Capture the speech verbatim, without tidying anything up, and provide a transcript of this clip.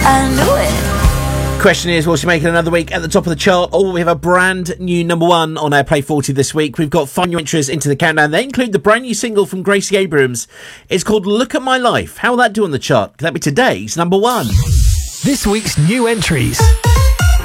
I knew it. Question is, will she make it another week at the top of the chart, or we have a brand new number one on our Play forty this week? We've got five new entries into the countdown. They include the brand new single from Gracie Abrams. It's called Look at My Life. How will that do on the chart? Could that be today's number one? This week's new entries.